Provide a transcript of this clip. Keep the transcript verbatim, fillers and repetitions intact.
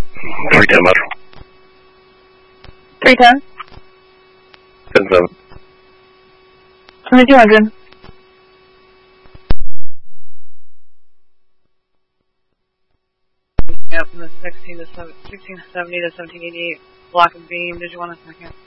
three ten Metro. three ten? ten seven. twenty-two hundred. Yeah, from the sixteen to seventy to seventeen eighty-eight block of beam. Did you want a second?